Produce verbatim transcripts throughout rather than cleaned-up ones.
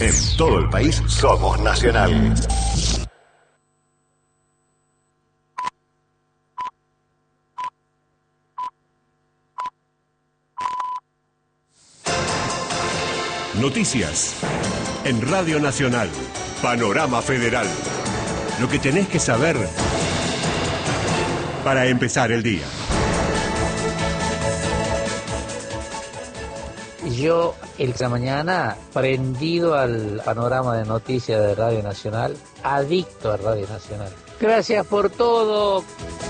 En todo el país somos Nacional. Noticias en Radio Nacional. Panorama Federal. Lo que tenés que saber para empezar el día. Yo, esta mañana, prendido al panorama de noticias de Radio Nacional, adicto a Radio Nacional. Gracias por todo.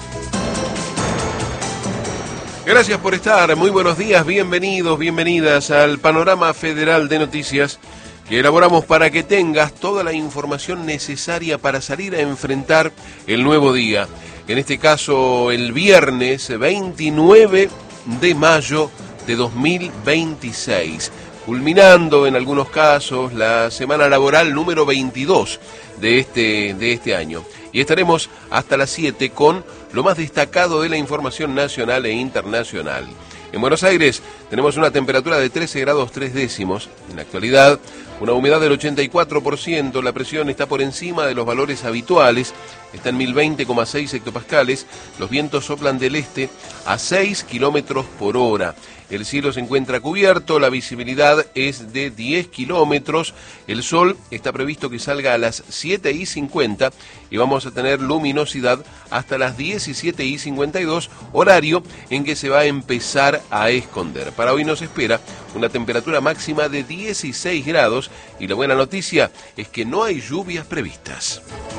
Gracias por estar, muy buenos días, bienvenidos, bienvenidas al Panorama Federal de Noticias que elaboramos para que tengas toda la información necesaria para salir a enfrentar el nuevo día. En este caso, el viernes veintinueve de mayo de dos mil veintiséis, culminando en algunos casos la semana laboral número veintidós de este, de este año. Y estaremos hasta las siete con lo más destacado de la información nacional e internacional. En Buenos Aires tenemos una temperatura de trece grados tres décimos. En la actualidad, una humedad del ochenta y cuatro por ciento, la presión está por encima de los valores habituales, está en mil veinte coma seis hectopascales, los vientos soplan del este a seis kilómetros por hora. El cielo se encuentra cubierto, la visibilidad es de diez kilómetros, el sol está previsto que salga a las siete y cincuenta y vamos a tener luminosidad hasta las diecisiete y cincuenta y dos, horario en que se va a empezar a esconder. Para hoy nos espera una temperatura máxima de dieciséis grados y la buena noticia es que no hay lluvias previstas.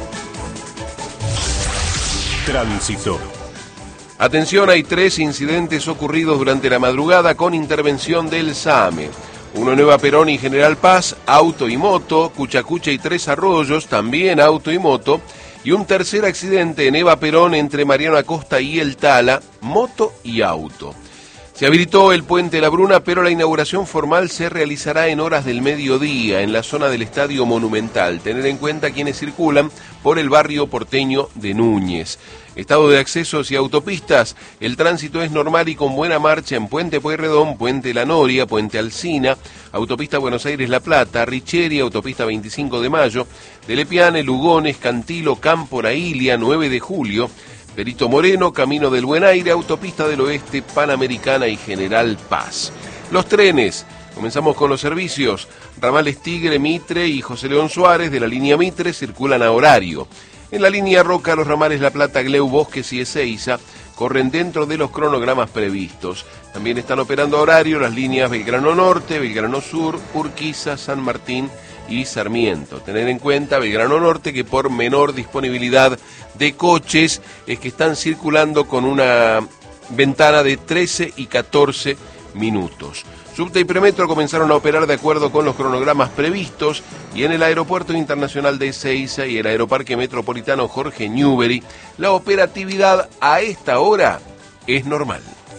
Tránsito. Atención, hay tres incidentes ocurridos durante la madrugada con intervención del SAME. Uno en Eva Perón y General Paz, auto y moto, Cuchacucha y Tres Arroyos, también auto y moto. Y un tercer accidente en Eva Perón entre Mariano Acosta y El Tala, moto y auto. Se habilitó el Puente La Bruna, pero la inauguración formal se realizará en horas del mediodía en la zona del Estadio Monumental. Tener en cuenta quienes circulan por el barrio porteño de Núñez. Estado de accesos y autopistas, el tránsito es normal y con buena marcha en Puente Pueyrredón, Puente La Noria, Puente Alsina, Autopista Buenos Aires-La Plata, Richeri, Autopista veinticinco de mayo, de Lepiane, Lugones, Cantilo, Cámpora, Ilia, nueve de julio, Perito Moreno, Camino del Buen Aire, Autopista del Oeste, Panamericana y General Paz. Los trenes, comenzamos con los servicios. Ramales Tigre, Mitre y José León Suárez de la línea Mitre circulan a horario. En la línea Roca, los ramales La Plata, Gleu, Bosques y Ezeiza corren dentro de los cronogramas previstos. También están operando a horario las líneas Belgrano Norte, Belgrano Sur, Urquiza, San Martín y Sarmiento. Tener en cuenta Belgrano Norte que por menor disponibilidad de coches es que están circulando con una ventana de trece y catorce minutos. Subte y Premetro comenzaron a operar de acuerdo con los cronogramas previstos y en el Aeropuerto Internacional de Ezeiza y el Aeroparque Metropolitano Jorge Newbery, la operatividad a esta hora es normal.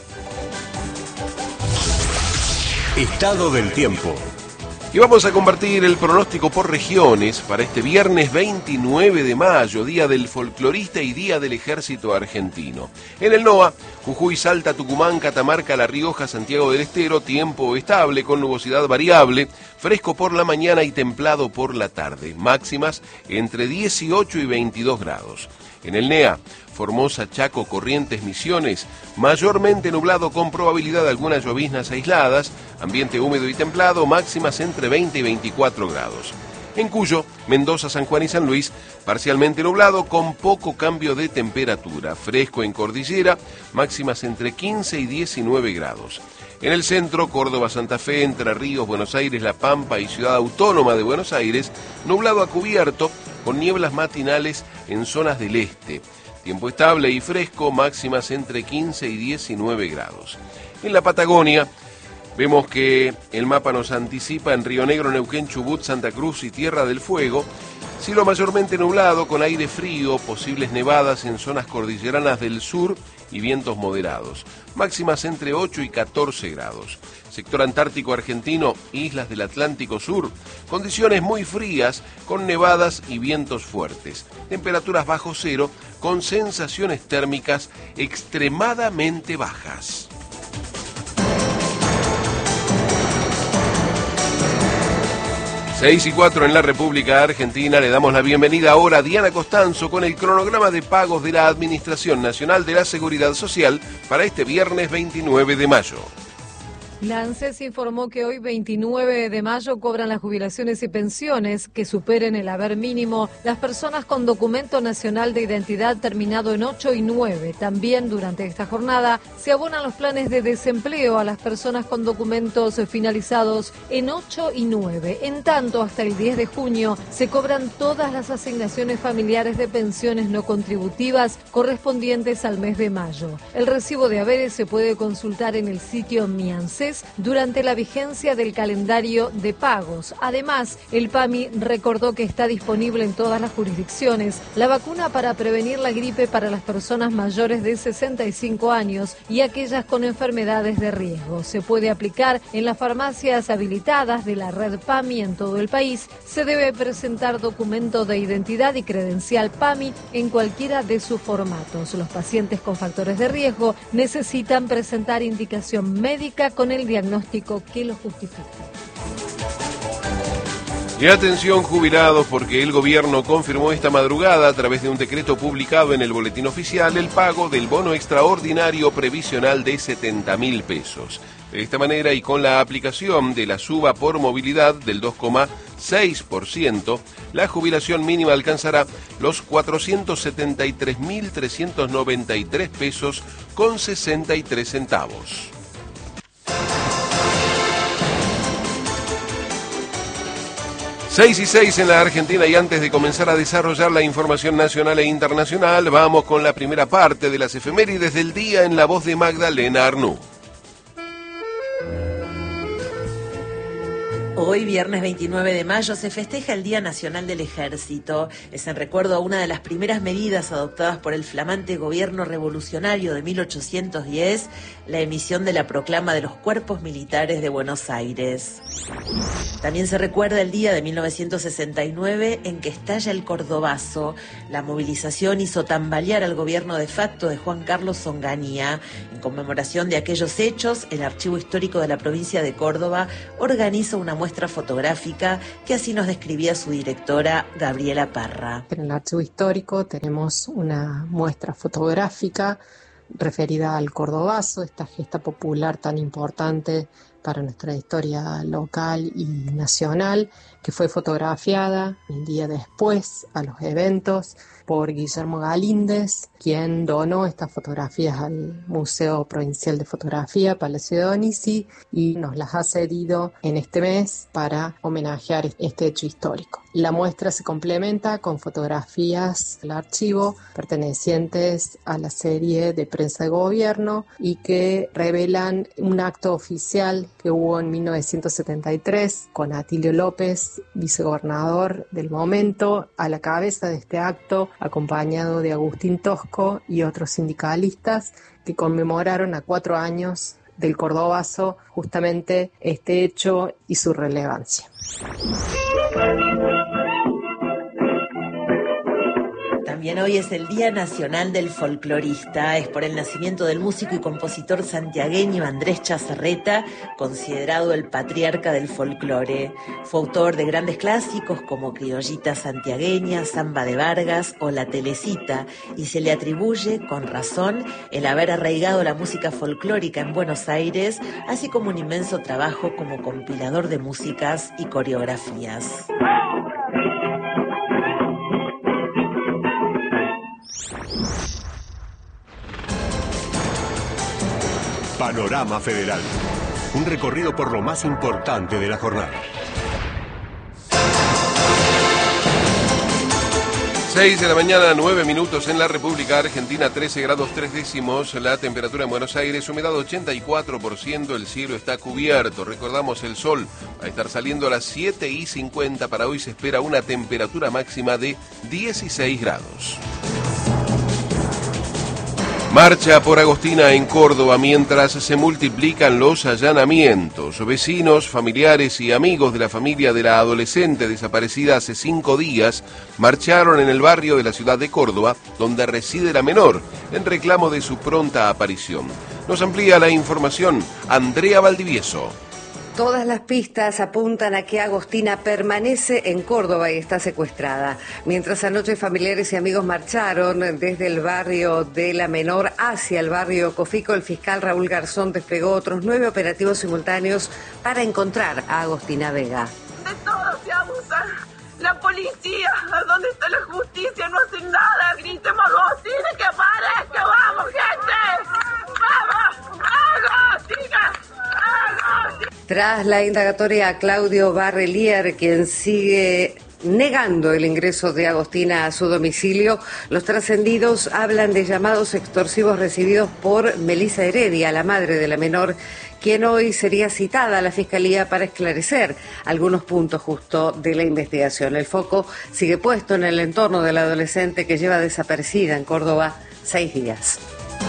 Estado del tiempo. Y vamos a compartir el pronóstico por regiones para este viernes veintinueve de mayo, Día del Folclorista y Día del Ejército Argentino. En el NOA, Jujuy, Salta, Tucumán, Catamarca, La Rioja, Santiago del Estero, tiempo estable con nubosidad variable, fresco por la mañana y templado por la tarde, máximas entre dieciocho y veintidós grados. En el NEA, Formosa, Chaco, Corrientes, Misiones, mayormente nublado con probabilidad de algunas lloviznas aisladas, ambiente húmedo y templado, máximas entre veinte y veinticuatro grados. En Cuyo, Mendoza, San Juan y San Luis, parcialmente nublado con poco cambio de temperatura, fresco en Cordillera, máximas entre quince y diecinueve grados. En el centro, Córdoba, Santa Fe, Entre Ríos, Buenos Aires, La Pampa y Ciudad Autónoma de Buenos Aires, nublado a cubierto con nieblas matinales en zonas del este. Tiempo estable y fresco, máximas entre quince y diecinueve grados. En la Patagonia, vemos que el mapa nos anticipa en Río Negro, Neuquén, Chubut, Santa Cruz y Tierra del Fuego, cielo mayormente nublado con aire frío, posibles nevadas en zonas cordilleranas del sur y vientos moderados, máximas entre ocho y catorce grados. Sector antártico argentino, islas del Atlántico Sur, condiciones muy frías con nevadas y vientos fuertes, temperaturas bajo cero con sensaciones térmicas extremadamente bajas. seis y cuatro en la República Argentina. Le damos la bienvenida ahora a Diana Costanzo con el cronograma de pagos de la Administración Nacional de la Seguridad Social para este viernes veintinueve de mayo. La ANSES informó que hoy, veintinueve de mayo, cobran las jubilaciones y pensiones que superen el haber mínimo las personas con documento nacional de identidad terminado en ocho y nueve. También durante esta jornada se abonan los planes de desempleo a las personas con documentos finalizados en ocho y nueve. En tanto, hasta el diez de junio se cobran todas las asignaciones familiares de pensiones no contributivas correspondientes al mes de mayo. El recibo de haberes se puede consultar en el sitio Mi ANSES durante la vigencia del calendario de pagos. Además, el PAMI recordó que está disponible en todas las jurisdicciones la vacuna para prevenir la gripe para las personas mayores de sesenta y cinco años y aquellas con enfermedades de riesgo. Se puede aplicar en las farmacias habilitadas de la red PAMI en todo el país. Se debe presentar documento de identidad y credencial PAMI en cualquiera de sus formatos. Los pacientes con factores de riesgo necesitan presentar indicación médica con el diagnóstico que lo justifique. Y atención jubilados, porque el gobierno confirmó esta madrugada a través de un decreto publicado en el Boletín Oficial el pago del bono extraordinario previsional de setenta mil pesos. De esta manera y con la aplicación de la suba por movilidad del dos coma seis por ciento, la jubilación mínima alcanzará los cuatrocientos setenta y tres mil trescientos noventa y tres pesos con sesenta y tres centavos. seis y seis en la Argentina, y antes de comenzar a desarrollar la información nacional e internacional, vamos con la primera parte de las efemérides del día en la voz de Magdalena Arnú. Hoy, viernes veintinueve de mayo, se festeja el Día Nacional del Ejército. Es en recuerdo a una de las primeras medidas adoptadas por el flamante gobierno revolucionario de mil ochocientos diez, la emisión de la proclama de los cuerpos militares de Buenos Aires. También se recuerda el día de mil novecientos sesenta y nueve en que estalla el Cordobazo. La movilización hizo tambalear al gobierno de facto de Juan Carlos Onganía. En conmemoración de aquellos hechos, el Archivo Histórico de la provincia de Córdoba organiza una muestra muestra fotográfica que así nos describía su directora, Gabriela Parra. En el Archivo Histórico tenemos una muestra fotográfica referida al Cordobazo, esta gesta popular tan importante para nuestra historia local y nacional, que fue fotografiada un día después a los eventos por Guillermo Galíndez, quien donó estas fotografías al Museo Provincial de Fotografía, Palacio de Donici, y nos las ha cedido en este mes para homenajear este hecho histórico. La muestra se complementa con fotografías del archivo pertenecientes a la serie de prensa de gobierno y que revelan un acto oficial que hubo en mil novecientos setenta y tres con Atilio López, vicegobernador del momento, a la cabeza de este acto, acompañado de Agustín Tosco y otros sindicalistas que conmemoraron a cuatro años del Cordobazo justamente este hecho y su relevancia. También hoy es el Día Nacional del Folclorista. Es por el nacimiento del músico y compositor santiagueño Andrés Chazarreta, considerado el patriarca del folclore. Fue autor de grandes clásicos como Criollita Santiagueña, Samba de Vargas o La Telecita, y se le atribuye, con razón, el haber arraigado la música folclórica en Buenos Aires, así como un inmenso trabajo como compilador de músicas y coreografías. Panorama Federal. Un recorrido por lo más importante de la jornada. seis de la mañana, nueve minutos en la República Argentina, trece grados tres décimos, la temperatura en Buenos Aires, humedad ochenta y cuatro por ciento, el cielo está cubierto. Recordamos, el sol va a estar saliendo a las siete y cincuenta, para hoy se espera una temperatura máxima de dieciséis grados. Marcha por Agostina en Córdoba mientras se multiplican los allanamientos. Vecinos, familiares y amigos de la familia de la adolescente desaparecida hace cinco días marcharon en el barrio de la ciudad de Córdoba, donde reside la menor, en reclamo de su pronta aparición. Nos amplía la información Andrea Valdivieso. Todas las pistas apuntan a que Agostina permanece en Córdoba y está secuestrada. Mientras anoche familiares y amigos marcharon desde el barrio de La Menor hacia el barrio Cofico, el fiscal Raúl Garzón desplegó otros nueve operativos simultáneos para encontrar a Agostina Vega. De todo se abusa. La policía, ¿dónde está la justicia? No hacen nada. Gritemos Agostina, que aparezca. ¡Vamos, gente! ¡Vamos! ¡Agostina! ¡Agostina! Tras la indagatoria a Claudio Barrelier, quien sigue negando el ingreso de Agostina a su domicilio, los trascendidos hablan de llamados extorsivos recibidos por Melissa Heredia, la madre de la menor, quien hoy sería citada a la Fiscalía para esclarecer algunos puntos justo de la investigación. El foco sigue puesto en el entorno de la adolescente que lleva desaparecida en Córdoba seis días.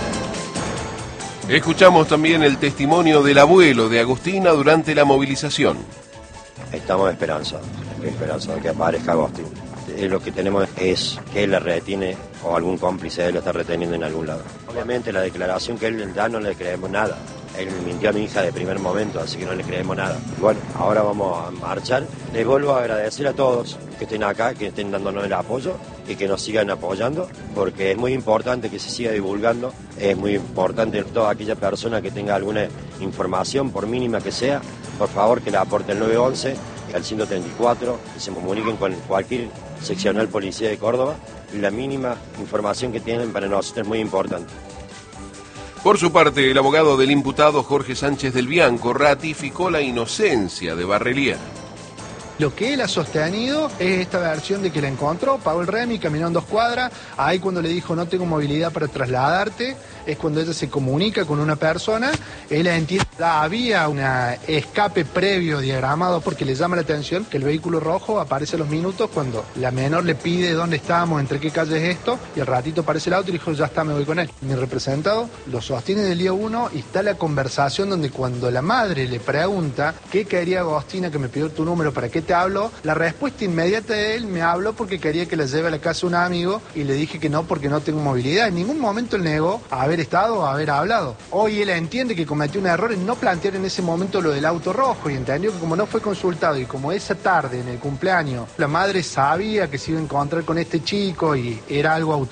Escuchamos también el testimonio del abuelo de Agostina durante la movilización. Estamos esperanzados, esperanzados de que aparezca Agostina. Lo que tenemos es que él la retiene o algún cómplice de él lo está reteniendo en algún lado. Obviamente la declaración que él da no le creemos nada. Él mintió a mi hija de primer momento, así que no le creemos nada. Bueno, ahora vamos a marchar. Les vuelvo a agradecer a todos que estén acá, que estén dándonos el apoyo y que nos sigan apoyando, porque es muy importante que se siga divulgando. Es muy importante toda aquella persona que tenga alguna información, por mínima que sea, por favor que la aporte al nueve once, al ciento treinta y cuatro, que se comuniquen con cualquier seccional policía de Córdoba. La mínima información que tienen para nosotros es muy importante. Por su parte, el abogado del imputado Jorge Sánchez del Bianco ratificó la inocencia de Barrelier. Lo que él ha sostenido es esta versión de que la encontró, pagó el remi, caminaron dos cuadras, ahí cuando le dijo no tengo movilidad para trasladarte, es cuando ella se comunica con una persona, él entiende, había un escape previo diagramado porque le llama la atención que el vehículo rojo aparece a los minutos cuando la menor le pide dónde estábamos, entre qué calle es esto, y al ratito aparece el auto y dijo ya está, me voy con él. Mi representado lo sostiene del día uno y está la conversación donde cuando la madre le pregunta qué quería Agostina, que me pidió tu número, para qué te hablo, la respuesta inmediata de él, me habló porque quería que la lleve a la casa un amigo y le dije que no porque no tengo movilidad. En ningún momento él negó haber estado o haber hablado. Hoy él entiende que cometió un error en no plantear en ese momento lo del auto rojo y entendió que como no fue consultado y como esa tarde en el cumpleaños la madre sabía que se iba a encontrar con este chico y era algo auto